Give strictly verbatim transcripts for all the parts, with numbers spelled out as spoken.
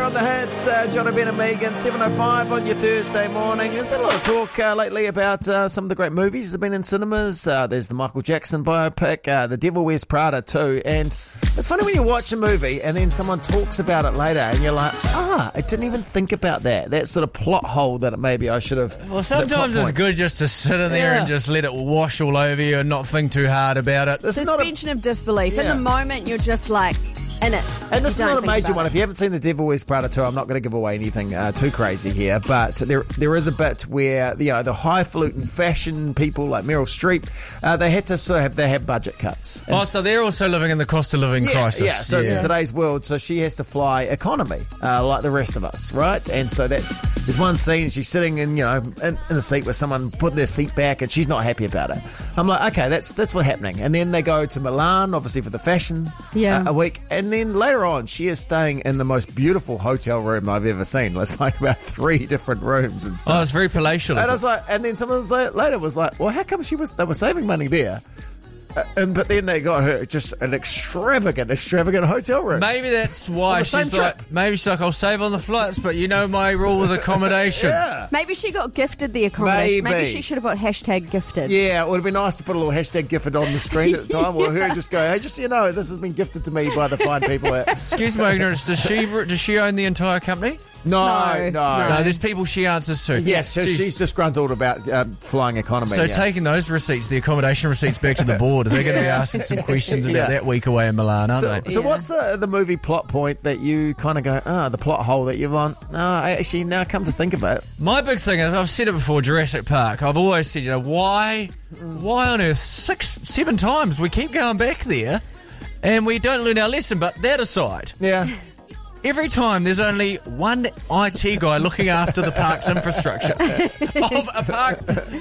on the hits. Uh, John Ben and Megan, seven oh five on your Thursday morning. There's been a lot of talk uh, lately about uh, some of the great movies that have been in cinemas. Uh, there's the Michael Jackson biopic, uh, The Devil Wears Prada too. And it's funny when you watch a movie and then someone talks about it later and you're like, ah, I didn't even think about that. That sort of plot hole that maybe I should have... Well, sometimes it's good just to sit in there Yeah. and just let it wash all over you and not think too hard about it. This is not a- Suspension of disbelief. Yeah. In the moment, you're just like in it. And this You is not don't a think major about one. it. If you haven't seen The Devil Wears Prada two, I'm not going to give away anything uh, too crazy here, but there there is a bit where, you know, the highfalutin fashion people like Meryl Streep, uh, they had to sort of have, they have budget cuts. And Oh, so they're also living in the cost of living yeah, crisis. yeah, so it's in today's world, so she has to fly economy, uh, like the rest of us, right? And so that's, there's one scene, she's sitting in, you know, in, in the seat with someone putting their seat back and she's not happy about it. I'm like, okay, that's that's what's happening. And then they go to Milan, obviously for the fashion Yeah. uh, a week, and then later on, she is staying in the most beautiful hotel room I've ever seen. It's like about three different rooms and stuff. Oh, it's very palatial. And is I it? was like, and then someone was like, later was like, well, how come she was? They were saving money there, uh, and but then they got her just an extravagant, extravagant hotel room. Maybe that's On why the same she's trip. like, maybe she's like, I'll save on the flights, but you know my rule with accommodation. Yeah, Maybe she got gifted the accommodation. Maybe. Maybe she should have put hashtag gifted. yeah. It would have been nice to put a little hashtag gifted on the screen at the time, or her just go, hey, just so you know, this has been gifted to me by the fine people at. Excuse my ignorance, does she does she own the entire company? No, No, no. no. No, there's people she answers to. Yes, so She's- she's disgruntled about um, flying economy. So yeah. taking those receipts, the accommodation receipts, back to the board, they're going to be asking some questions about Yeah. that week away in Milan, aren't So, they? so Yeah. what's the the movie plot point that you kind of go, ah, the plot hole that you've on? No, I actually now come to think of it. My big thing is, I've said it before, Jurassic Park. I've always said, you know, why, why on earth, six, seven times we keep going back there and we don't learn our lesson. But that aside, Yeah. every time there's only one I T guy looking after the park's infrastructure of a park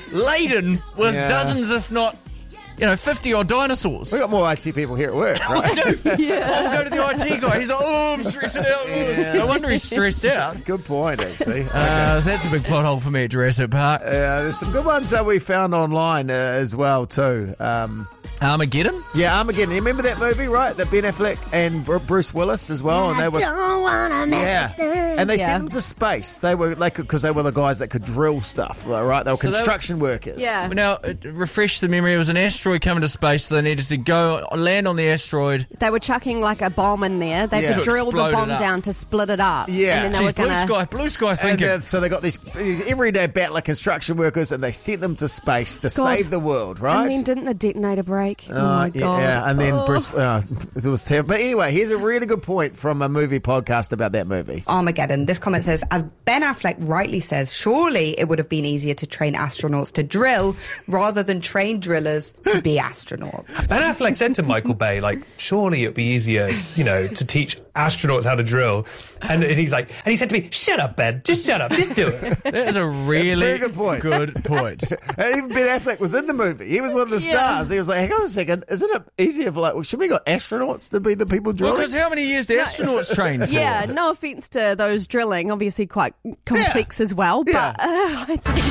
laden with Yeah. dozens, if not, you know, fifty odd dinosaurs. We've got more I T people here at work, right? I'll go to the I T guy. He's like, oh, I'm stressing out. Yeah. No wonder he's stressed out. Good point, actually. Uh, so that's a big plot hole for me at Jurassic Park. Uh, there's some good ones that we found online uh, as well, too. Um, Armageddon? yeah, Armageddon. You remember that movie, right? That Ben Affleck and Br- Bruce Willis as well, and they were don't wanna mess yeah, with them. and they Yeah. sent them to space. They were they could because they were the guys that could drill stuff, right? They were So they- construction workers. Yeah. Now, uh, refresh the memory. It was an asteroid coming to space, so they needed to go land on the asteroid. They were chucking like a bomb in there. They Yeah. had To to drill the explode it bomb up. down to split it up. Yeah. And then they Geez, were blue gonna. sky, blue sky And thinking. then, so they got these everyday battler construction workers, and they sent them to space to God. save the world, right? And then didn't the detonator break? Oh, Uh, my yeah, god! yeah, and then Oh. Bruce, uh, it was terrible. But anyway, here's a really good point from a movie podcast about that movie. Armageddon. This comment says, as Ben Affleck rightly says, surely it would have been easier to train astronauts to drill rather than train drillers to be astronauts. Ben Affleck said to Michael Bay, like, surely it'd be easier, you know, to teach astronauts how to drill. And, and he's like, and he said to me, shut up, Ben, just shut up, just do it. That is a really Very good point. good point. And even Ben Affleck was in the movie. He was one of the Yeah. stars. He was like, hang on a second, isn't it easier for like, well, should we got astronauts to be the people Well, drilling? because how many years do astronauts train for? Yeah, no offense to those drilling, obviously quite complex as well. But Yeah. uh, I think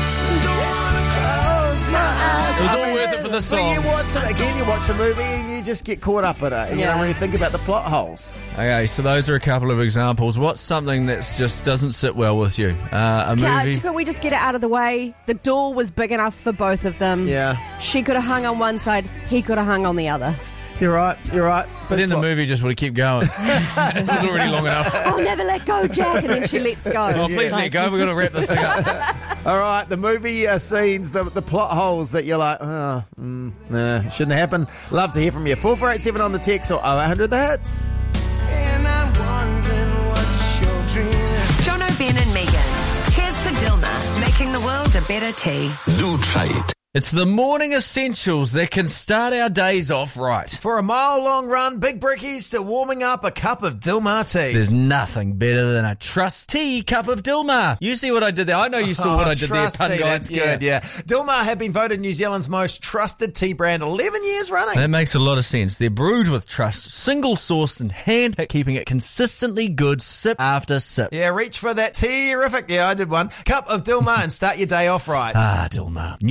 It was all worth it for the But song. you watch it again, you watch a movie and you just get caught up in it. You Yeah. don't really think about the plot holes. Okay, so those are a couple of examples. What's something that just doesn't sit well with you? Uh, a Can, movie. can we just get it out of the way? The door was big enough for both of them. Yeah. She could have hung on one side, he could have hung on the other. You're right, you're right. But then the plot- movie just would have kept going. It was already long enough. Oh, never let go, Jack. And then she lets go. Oh, please let go. We've got to wrap this thing up. All right, the movie uh, scenes, the, the plot holes that you're like, oh, mm, nah, shouldn't happen. Love to hear from you. four four eight seven on the text or oh eight hundred the hits. And I'm wondering what's your dream. John O'Ben and Megan. Cheers to Dilma, making the world a better tea. Do try it. It's the morning essentials that can start our days off right. For a mile-long run, big brickies to warming up a cup of Dilmah tea. There's nothing better than a trusty cup of Dilmah. You see what I did there? I know you saw Oh, what I did there, trusty, pun guy. that's good, yeah. Dilmah have been voted New Zealand's most trusted tea brand eleven years running. That makes a lot of sense. They're brewed with trust, single-sourced and hand-picked, keeping it consistently good sip after sip. Yeah, reach for that tea-rific. Yeah, I did one. Cup of Dilmah and start your day off right. Ah, Dilmah. New Zealand's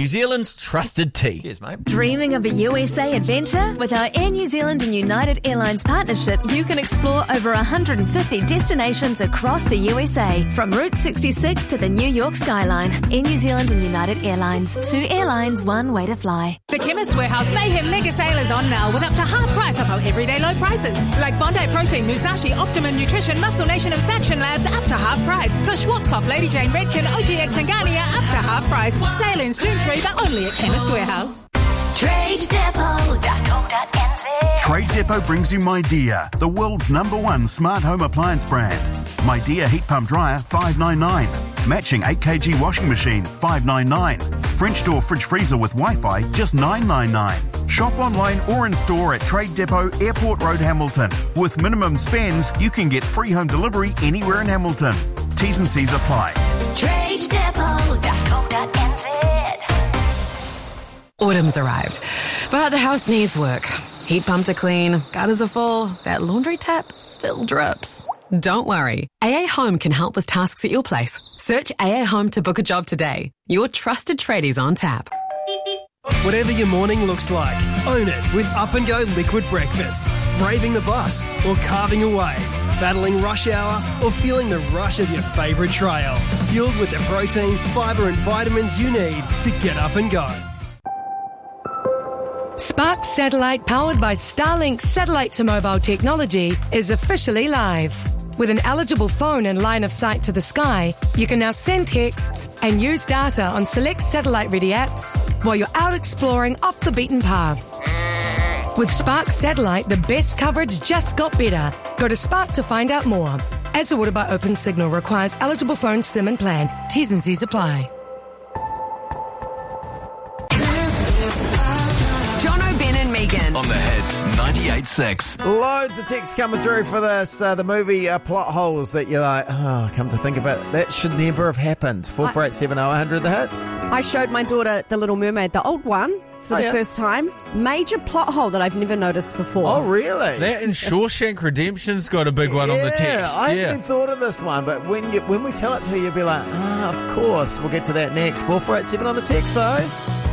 Australia's trusted tea. Cheers, mate. Dreaming of a U S A adventure? With our Air New Zealand and United Airlines partnership, you can explore over one hundred fifty destinations across the U S A. From Route sixty-six to the New York skyline. Air New Zealand and United Airlines. Two airlines, one way to fly. The Chemist Warehouse Mayhem Mega Sale is on now with up to half price off our everyday low prices. Like Bondi Protein, Musashi, Optimum Nutrition, Muscle Nation and Faction Labs up to half price. Plus Schwarzkopf, Lady Jane, Redken, O G X and Garnier up to half price. Sale ends June third, but only at Chemist Warehouse. Trade Depot dot co dot n z. Trade Depot brings you MyDear, the world's number one smart home appliance brand. MyDear heat pump dryer, five ninety-nine. Matching eight kilogram washing machine, five ninety-nine. French door fridge freezer with Wi-Fi, just nine ninety-nine. Shop online or in store at Trade Depot, Airport Road, Hamilton. With minimum spends, you can get free home delivery anywhere in Hamilton. T's and C's apply. Trade Depot dot co dot n z. Autumn's arrived, but the house needs work. Heat pump to clean, gutters are full, that laundry tap still drips. Don't worry, A A Home can help with tasks at your place. Search A A Home to book a job today. Your trusted tradies on tap. Whatever your morning looks like, own it with Up and Go Liquid Breakfast. Braving the bus or carving a wave, battling rush hour or feeling the rush of your favourite trail. Fueled with the protein, fibre and vitamins you need to get up and go. Spark Satellite, powered by Starlink satellite to mobile technology, is officially live. With an eligible phone and line of sight to the sky, you can now send texts and use data on select satellite-ready apps while you're out exploring off the beaten path. With Spark Satellite, the best coverage just got better. Go to Spark to find out more. As ordered by Open Signal, requires eligible phone SIM and plan. T's and C's apply. Megan. On the Hits ninety-eight point six. Loads of texts coming through for this. Uh, the movie uh, plot holes that you're like, oh, come to think of it, that should never have happened. four four eight seven oh one hundred, the hits. I showed my daughter The Little Mermaid, the old one, for Oh, the yeah? first time. Major plot hole that I've never noticed before. Oh, really? That and Shawshank Redemption's got a big one on the Yeah, text. I yeah. hadn't even thought of this one, but when you when we tell it to you, you'll be like, ah, of course. We'll get to that next. four four eight seven on the text, though.